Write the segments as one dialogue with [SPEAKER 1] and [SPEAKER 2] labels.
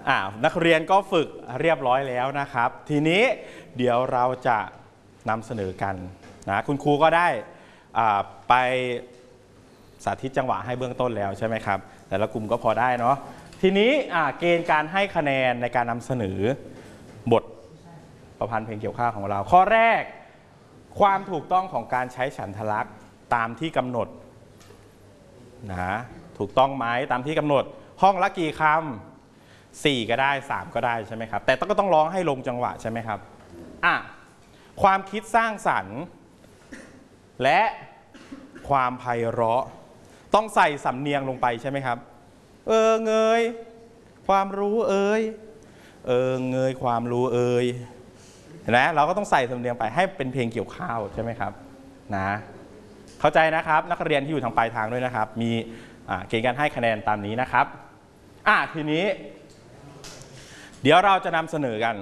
[SPEAKER 1] นักเรียนก็ฝึกเรียบร้อยแล้วนะครับทีนี้เดี๋ยวเราจะนำเสนอกันนะคุณครูก็ได้ไปสาธิตจังหวะให้เบื้องต้นแล้วใช่ไหมครับแต่ละกลุ่มก็พอได้เนาะทีนี้เกณฑ์การให้คะแนนในการนำเสนอบทประพันธ์เพลงเกี่ยวข้าวของเราข้อแรกความถูกต้องของการใช้ฉันทลักษณ์ตามที่กำหนดนะถูกต้องไหมตามที่กำหนดห้องละกี่คำ4ก็ได้3ก็ได้ใช่ไหมครับแต่ก็ต้องร้องให้ลงจังหวะใช่ไหมครับความคิดสร้างสรรค์และความไพเราะต้องใส่สำเนียงลงไปใช่ไหมครับเงยความรู้เงยความรู้เห็นไหมเราก็ต้องใส่สำเนียงไปให้เป็นเพลงเกี่ยวข้าวใช่ไหมครับนะเข้าใจนะครับนักเรียนที่อยู่ทางปลายทางด้วยนะครับมีเกณฑ์การให้คะแนนตามนี้นะครับทีนี้เดี๋ยวเราจะนำเสนอกัน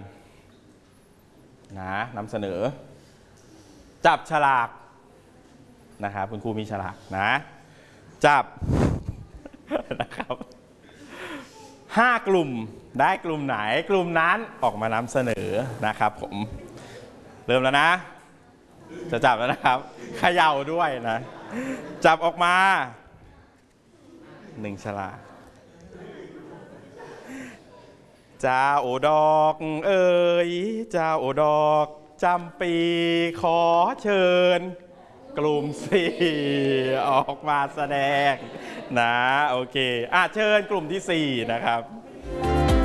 [SPEAKER 1] นำเสนอจับฉลากนะครับคุณครูมีฉลากนะจับนะครับ5 กลุ่มได้กลุ่มไหนกลุ่มนั้นออกมานำเสนอนะครับผมเริ่มแล้วนะจะจับแล้วนะครับเขย่าด้วยนะจับออกมา1 ฉลากจ้าโอดอกจ้าโอดอกจำปีขอเชิญกลุ่ม4ออกมาแสดงนะโอเคเชิญกลุ่มที่4นะครับ